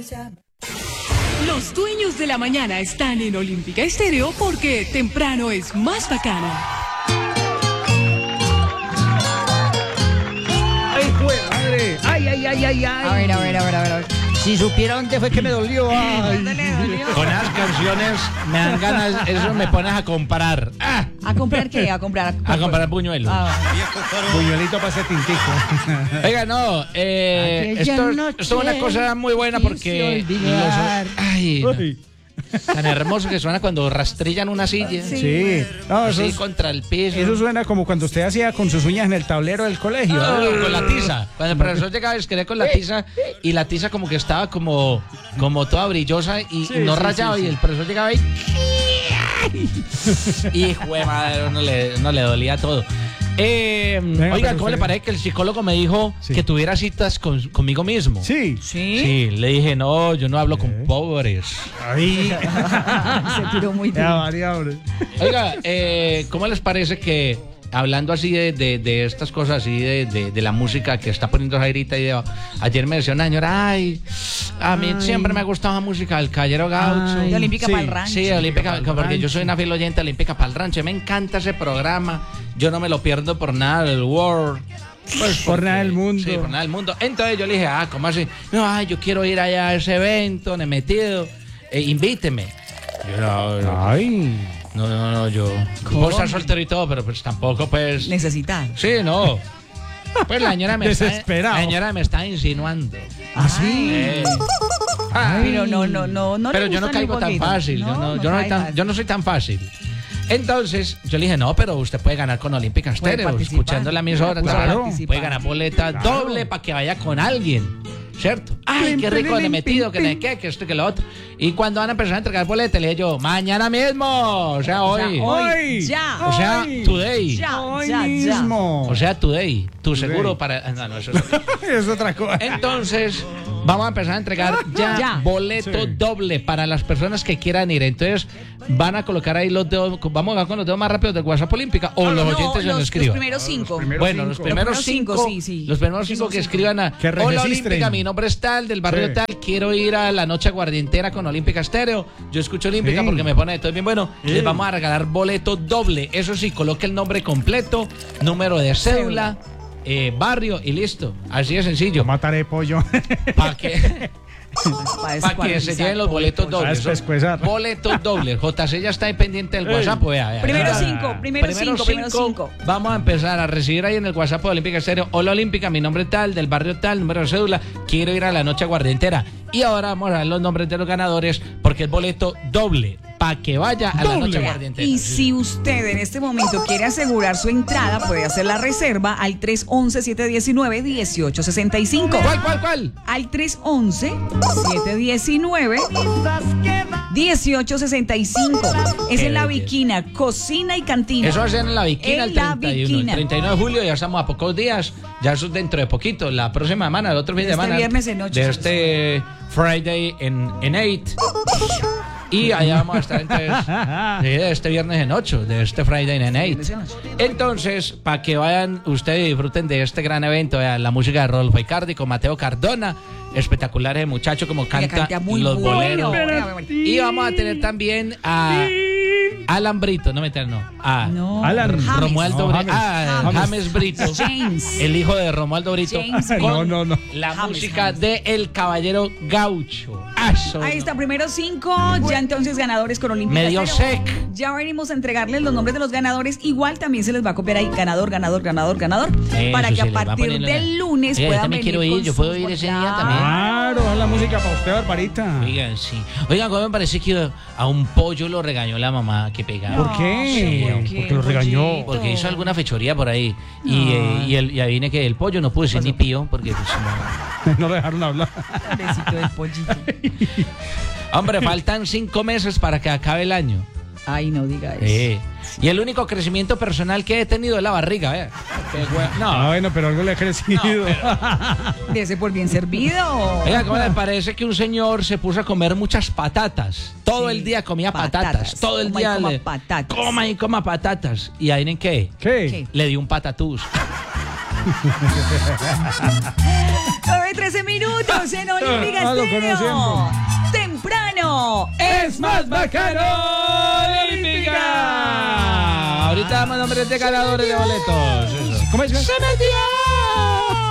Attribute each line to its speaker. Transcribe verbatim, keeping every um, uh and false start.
Speaker 1: Los dueños de la mañana están en Olímpica Estéreo porque temprano es más bacano.
Speaker 2: ¡Ay, jue madre! ¡Ay, ay, ay, ay, ay!
Speaker 3: A ver, a ver, a ver, a ver.
Speaker 2: Si supiera dónde fue que me dolió. Ay.
Speaker 3: ¿Dónde le dolió?
Speaker 4: Con las canciones me dan ganas, eso me pones a comparar. ¡Ah!
Speaker 3: ¿A comprar qué? A comprar.
Speaker 4: A comparar buñuelos.
Speaker 3: Ah,
Speaker 2: Buñuelito para ese tintico.
Speaker 4: Oiga, no, eh,
Speaker 3: Aquella
Speaker 4: esto,
Speaker 3: noche
Speaker 4: esto es una cosa muy buena porque
Speaker 3: quise olvidar.
Speaker 4: los- ay, no,
Speaker 2: Uy.
Speaker 4: tan hermoso que suena cuando rastrillan una silla.
Speaker 3: Sí.
Speaker 2: Sí. No, eso,
Speaker 4: Así
Speaker 2: es-
Speaker 4: contra el piso.
Speaker 2: eso suena como cuando usted hacía con sus uñas en el tablero del colegio.
Speaker 4: Ah, con la tiza. Cuando el profesor llegaba a escribir con la tiza y la tiza como que estaba como, como toda brillosa y,
Speaker 2: Sí,
Speaker 4: y no
Speaker 2: sí,
Speaker 4: rayaba
Speaker 2: sí, sí.
Speaker 4: y el profesor llegaba ahí. Y jue madre, no le, no le dolía todo. Eh,
Speaker 2: Venga,
Speaker 4: oiga,
Speaker 2: pero
Speaker 4: ¿cómo
Speaker 2: usted-
Speaker 4: le parece que el psicólogo me dijo
Speaker 2: Sí.
Speaker 4: que tuviera citas con- conmigo mismo?
Speaker 2: Sí.
Speaker 3: ¿Sí?
Speaker 4: Sí, le dije, no, yo no hablo con pobres.
Speaker 2: Ahí.
Speaker 3: Se tiró muy
Speaker 2: Ya,
Speaker 3: duro.
Speaker 2: María, hombre.
Speaker 4: Oiga, eh, ¿cómo les parece que hablando así de, de, de estas cosas, así de, de, de la música que está poniendo Jairita y de- ayer me decía una señora, ay, a mí
Speaker 2: Ay.
Speaker 4: siempre me ha gustado la música del Callero Gaucho.
Speaker 2: Ay,
Speaker 3: De Olímpica
Speaker 2: sí.
Speaker 3: para el rancho.
Speaker 4: Sí, Olímpica,
Speaker 2: Pa'l
Speaker 4: porque yo
Speaker 2: Rancho.
Speaker 4: soy una fiel oyente de Olímpica para el Rancho. Me encanta ese programa. Yo no me lo pierdo por nada del World. Pues
Speaker 2: Por nada del mundo.
Speaker 4: Sí, por nada del mundo. Entonces yo le dije, ah, ¿cómo así? No, ay, yo quiero ir allá a ese evento, me he metido. Eh, invíteme. Yo, no, no,
Speaker 2: Ay.
Speaker 4: no, no, no, yo
Speaker 3: ¿Cómo?
Speaker 4: puedo estar soltero y todo, pero pues tampoco, pues.
Speaker 3: Necesita.
Speaker 4: Sí, no. Pues la señora me está,
Speaker 2: Desesperado.
Speaker 4: la señora me está insinuando.
Speaker 2: ¿Ah, sí?
Speaker 4: Eh. Ay.
Speaker 3: Pero no, no, no, no. le
Speaker 4: Pero yo no
Speaker 3: gusta ni
Speaker 4: caigo tan
Speaker 3: poquito.
Speaker 4: fácil, yo, no, yo, no soy
Speaker 3: cae
Speaker 4: tan,
Speaker 3: fácil.
Speaker 4: yo no soy tan fácil. Entonces, yo le dije, no, pero usted puede ganar con Olímpica
Speaker 3: Puede
Speaker 4: Estéreo,
Speaker 3: participar.
Speaker 4: escuchando la emisora.
Speaker 3: Puede
Speaker 4: Claro,
Speaker 3: participar.
Speaker 4: puede ganar boleta
Speaker 2: Claro.
Speaker 4: doble para que vaya con alguien. ¿Cierto? Ay, qué rico le he metido, que no sé qué, que esto, que lo otro. Y cuando van a empezar a entregar boletas, le dije yo, mañana mismo, o sea,
Speaker 3: O sea,
Speaker 4: hoy.
Speaker 3: hoy.
Speaker 2: Hoy.
Speaker 3: Ya.
Speaker 4: O sea,
Speaker 2: Hoy.
Speaker 4: today.
Speaker 3: Ya,
Speaker 2: Hoy
Speaker 3: ya, ya.
Speaker 2: mismo.
Speaker 4: O sea, today. Tu
Speaker 2: Today.
Speaker 4: seguro para. No, no, eso es.
Speaker 2: Es otra cosa.
Speaker 4: Entonces, vamos a empezar a entregar ya,
Speaker 3: Ya.
Speaker 4: boleto
Speaker 2: Sí.
Speaker 4: doble para las personas que quieran ir. Entonces, van a colocar ahí los dedos. Vamos a ver con los dedos más rápidos del WhatsApp Olímpica o
Speaker 3: No,
Speaker 4: los
Speaker 3: no,
Speaker 4: oyentes se
Speaker 3: los,
Speaker 4: nos escriban.
Speaker 3: Los primeros cinco.
Speaker 2: primeros
Speaker 4: Bueno,
Speaker 2: cinco.
Speaker 4: los primeros
Speaker 3: Los
Speaker 4: cinco,
Speaker 3: primeros cinco, sí, sí.
Speaker 4: los primeros
Speaker 3: Porque
Speaker 4: cinco
Speaker 3: son
Speaker 4: que
Speaker 3: cinco.
Speaker 4: escriban a
Speaker 2: Que
Speaker 4: Hola
Speaker 2: registren.
Speaker 4: Olímpica, mi nombre es tal, del barrio
Speaker 2: Sí.
Speaker 4: tal, quiero ir a la noche aguardientera con Olímpica Estéreo. Yo escucho Olímpica
Speaker 2: Sí.
Speaker 4: porque me pone de todo bien bueno.
Speaker 2: Sí.
Speaker 4: Les vamos a regalar boleto doble. Eso sí, coloque el nombre completo, número de cédula, eh, barrio y listo. Así de sencillo.
Speaker 2: Mataré pollo.
Speaker 4: Para que
Speaker 3: Para
Speaker 4: Para que se lleven los boletos dobles.
Speaker 2: Ah, es pescuezar.
Speaker 4: Boletos dobles. J C ya está ahí pendiente del
Speaker 2: Ey.
Speaker 4: WhatsApp. Vea, vea.
Speaker 3: Primero
Speaker 4: Ah.
Speaker 3: cinco, primero cinco, primero cinco.
Speaker 4: Vamos a empezar a recibir ahí en el WhatsApp de Olímpica Estéreo. Hola Olímpica, mi nombre es tal, del barrio tal, número de cédula. Quiero ir a la noche aguardientera. Y ahora vamos a dar los nombres de los ganadores porque es boleto doble. Para que vaya a la
Speaker 2: Doble.
Speaker 4: noche aguardientera.
Speaker 3: Y si usted en este momento quiere asegurar su entrada, puede hacer la reserva al tres once, siete diecinueve, dieciocho sesenta y cinco.
Speaker 4: ¿Cuál, cuál, cuál?
Speaker 3: Al tres once, siete diecinueve, dieciocho sesenta y cinco. Es
Speaker 4: Qué
Speaker 3: en la
Speaker 4: belleza.
Speaker 3: Viquina, cocina y cantina.
Speaker 4: Eso va a ser en la Viquina
Speaker 3: En
Speaker 4: el
Speaker 3: la
Speaker 4: treinta y uno.
Speaker 3: Viquina.
Speaker 4: El treinta y uno de julio, ya estamos a pocos días. Ya eso es dentro de poquito. La próxima semana, el otro fin de
Speaker 3: Este
Speaker 4: semana.
Speaker 3: viernes en ocho.
Speaker 4: De este Friday en, en eight. Y allá vamos a estar entonces. Sí, de este viernes en ocho. De este Friday en eight. Entonces, para que vayan ustedes y disfruten de este gran evento, vean, la música de Rodolfo Icardi con Mateo Cardona. Espectaculares muchachos como canta,
Speaker 3: canta muy
Speaker 4: los
Speaker 3: bueno.
Speaker 4: boleros. Y vamos a tener también a Alan Brito, no me no. A
Speaker 3: No.
Speaker 2: Alan.
Speaker 3: James.
Speaker 4: Romualdo
Speaker 2: No,
Speaker 4: Brito.
Speaker 2: James.
Speaker 4: Ah,
Speaker 3: James.
Speaker 4: James Brito.
Speaker 3: James.
Speaker 4: El hijo de Romualdo Brito.
Speaker 3: James
Speaker 4: con
Speaker 2: No, no, no.
Speaker 4: La
Speaker 3: James,
Speaker 4: música
Speaker 3: James.
Speaker 4: de El Caballero Gaucho. Ah, eso
Speaker 3: Ahí
Speaker 4: no.
Speaker 3: está, primero cinco, ya entonces ganadores con Olímpica.
Speaker 4: Medio
Speaker 3: Estéreo.
Speaker 4: sec.
Speaker 3: Ya venimos a entregarles los nombres de los ganadores. Igual también se les va a copiar ahí ganador, ganador, ganador, ganador.
Speaker 4: Eso
Speaker 3: para
Speaker 4: se
Speaker 3: que a
Speaker 4: les va
Speaker 3: partir
Speaker 4: poniendo
Speaker 3: del
Speaker 4: la-
Speaker 3: lunes
Speaker 4: Oiga, yo
Speaker 3: puedan
Speaker 4: también
Speaker 3: venir
Speaker 4: quiero ir,
Speaker 3: con
Speaker 4: yo puedo
Speaker 3: sus
Speaker 4: ir ese
Speaker 3: boletas.
Speaker 4: día también.
Speaker 2: Claro, la música para usted, Barbarita.
Speaker 4: Oigan, sí. Oigan, ¿cómo me parece que a un pollo lo regañó la mamá que pegaba?
Speaker 2: ¿Por qué?
Speaker 3: ¿por qué,
Speaker 2: Porque lo regañó.
Speaker 3: pollito?
Speaker 4: Porque hizo alguna fechoría por ahí. Y, eh, y, el, y ahí viene que el pollo no pudo ser ni pío. Porque, pues, no.
Speaker 2: No lo dejaron hablar.
Speaker 3: Pobrecito del pollito.
Speaker 4: Hombre, faltan cinco meses para que acabe el año.
Speaker 3: Ay, no diga eso.
Speaker 4: Eh, Y el único crecimiento personal que he tenido es la barriga, ¿eh? Qué hue-
Speaker 2: Ah,
Speaker 4: No.
Speaker 2: bueno, pero algo le ha crecido.
Speaker 3: Dese por bien servido.
Speaker 4: Oiga, ¿cómo le parece que un señor se puso a comer muchas patatas? Todo
Speaker 3: Sí,
Speaker 4: el día comía patatas.
Speaker 3: patatas.
Speaker 4: Todo el
Speaker 3: Coma y
Speaker 4: día.
Speaker 3: coma
Speaker 4: le-
Speaker 3: patatas.
Speaker 4: Coma y coma patatas. ¿Y ahí en qué?
Speaker 2: ¿Qué?
Speaker 3: ¿Qué?
Speaker 4: Le dio un patatús.
Speaker 3: A ver, nueve, trece minutos en Olímpica
Speaker 2: Ah, lo
Speaker 3: Estéreo.
Speaker 2: conocemos.
Speaker 3: Temprano
Speaker 4: ¡Es más bacano! ¡Olímpica! Ahorita damos nombres de ganadores de boletos. Eso.
Speaker 2: ¿Cómo es?
Speaker 4: ¡Se metió!